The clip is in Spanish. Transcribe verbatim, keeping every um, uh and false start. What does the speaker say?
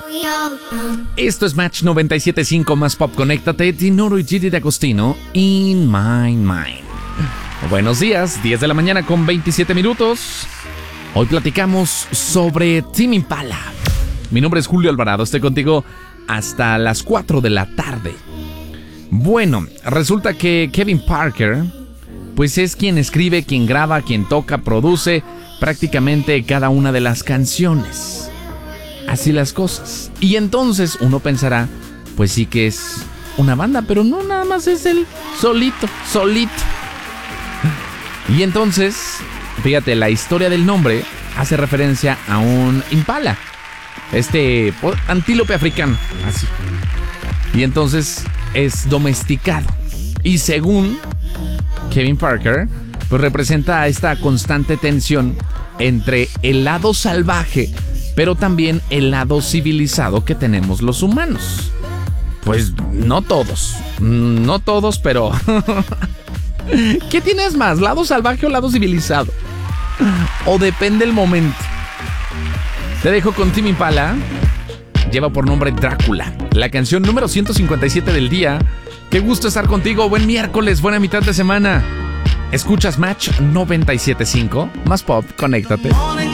Esto es Match noventa y siete punto cinco más Pop. Conéctate, Dinoro y Gigi D'Agostino, In My Mind. Buenos días, diez de la mañana con veintisiete minutos. Hoy platicamos sobre Tame Impala. Mi nombre es Julio Alvarado, estoy contigo hasta las cuatro de la tarde. Bueno, resulta que Kevin Parker, pues es quien escribe, quien graba, quien toca, produce prácticamente cada una de las canciones. Así las cosas. Y entonces uno pensará, pues sí que es una banda, pero no, nada más es él solito, solito. Y entonces, fíjate, la historia del nombre hace referencia a un impala, este antílope africano, así. Y entonces es domesticado. Y según Kevin Parker, pues representa esta constante tensión entre el lado salvaje, pero también el lado civilizado que tenemos los humanos. Pues no todos, no todos, pero ¿qué tienes más? ¿Lado salvaje o lado civilizado? O depende el momento. Te dejo con Tame Impala. Lleva por nombre Drácula, la canción número ciento cincuenta y siete del día. Qué gusto estar contigo, buen miércoles, buena mitad de semana. Escuchas Match noventa y siete punto cinco, más Pop, conéctate.